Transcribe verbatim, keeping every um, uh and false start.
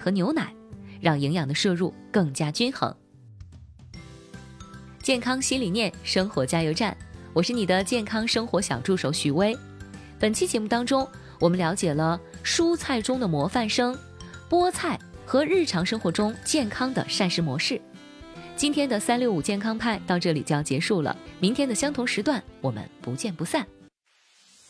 和牛奶，让营养的摄入更加均衡。健康新理念，生活加油站，我是你的健康生活小助手许薇。本期节目当中，我们了解了蔬菜中的模范生，菠菜和日常生活中健康的膳食模式。今天的三六五健康派到这里就要结束了，明天的相同时段我们不见不散。